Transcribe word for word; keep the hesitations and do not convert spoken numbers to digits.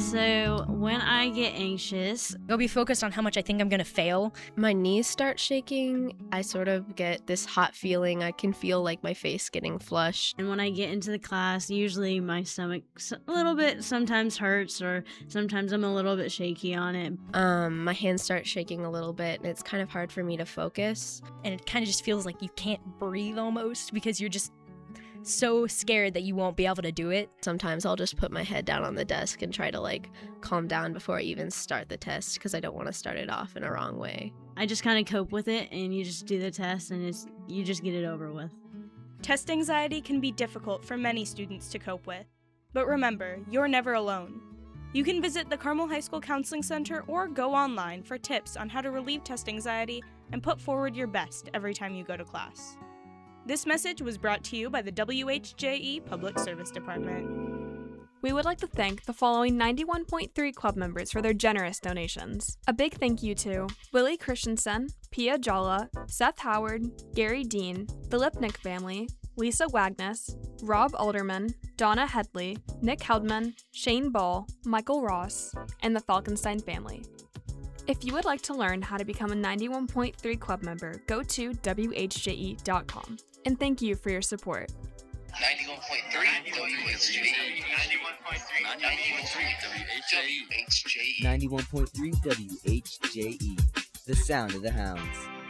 So when I get anxious, I'll be focused on how much I think I'm going to fail. My knees start shaking. I sort of get this hot feeling. I can feel like my face getting flushed. and when I get into the class, usually my stomach s- a little bit sometimes hurts, or sometimes I'm a little bit shaky on it. Um, my hands start shaking a little bit, and it's kind of hard for me to focus. And it kind of just feels like you can't breathe almost because you're just so scared that you won't be able to do it. Sometimes I'll just put my head down on the desk and try to like calm down before I even start the test because I don't want to start it off in a wrong way. I just kind of cope with it, and you just do the test, and it's you just get it over with. Test anxiety can be difficult for many students to cope with. But remember, you're never alone. You can visit the Carmel High School Counseling Center or go online for tips on how to relieve test anxiety and put forward your best every time you go to class. This message was brought to you by the W H J E Public Service Department. We would like to thank the following ninety-one point three club members for their generous donations. A big thank you to Willie Christensen, Pia Jalla, Seth Howard, Gary Dean, the Lipnick family, Lisa Wagness, Rob Alderman, Donna Headley, Nick Heldman, Shane Ball, Michael Ross, and the Falkenstein family. If you would like to learn how to become a ninety-one point three club member, go to W H J E dot com. And thank you for your support. ninety-one point three W H J E. ninety-one point three W H J E. ninety-one point three W H J E. The sound of the hounds.